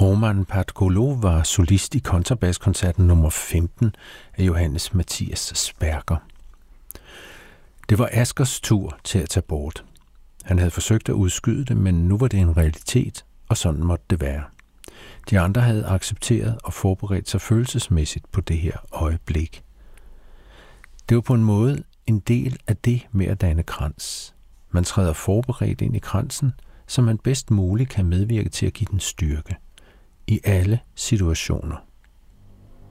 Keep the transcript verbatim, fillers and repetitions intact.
Roman Patgolo var solist i kontrabaskoncerten nummer femten af Johannes Mathias Sperger. Det var Askers tur til at tage bort. Han havde forsøgt at udskyde det, men nu var det en realitet, og sådan måtte det være. De andre havde accepteret og forberedt sig følelsesmæssigt på det her øjeblik. Det var på en måde en del af det med at danne krans. Man træder forberedt ind i kransen, så man bedst muligt kan medvirke til at give den styrke. I alle situationer.